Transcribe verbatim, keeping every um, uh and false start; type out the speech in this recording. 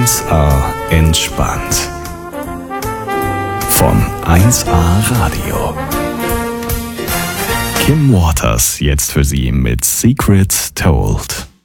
eins A entspannt. Von eins A Radio. Kim Waters jetzt für Sie mit Secret Told.